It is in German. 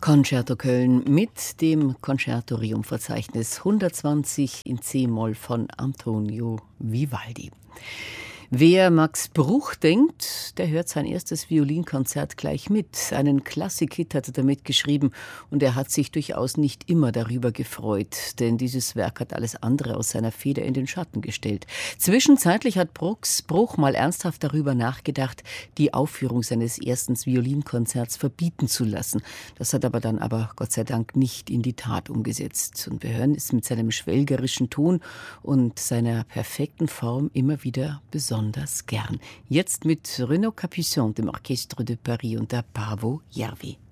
Concerto Köln mit dem Concertorium-Verzeichnis 120 in C-Moll von Antonio Vivaldi. Wer Max Bruch denkt, der hört sein erstes Violinkonzert gleich mit. Einen Klassik-Hit hat er damit geschrieben und er hat sich durchaus nicht immer darüber gefreut, denn dieses Werk hat alles andere aus seiner Feder in den Schatten gestellt. Zwischenzeitlich hat Bruch mal ernsthaft darüber nachgedacht, die Aufführung seines ersten Violinkonzerts verbieten zu lassen. Das hat aber dann Gott sei Dank nicht in die Tat umgesetzt. Und wir hören es mit seinem schwelgerischen Ton und seiner perfekten Form immer wieder besonders gern. Jetzt mit Renaud Capuçon, dem Orchestre de Paris und der Paavo Järvi.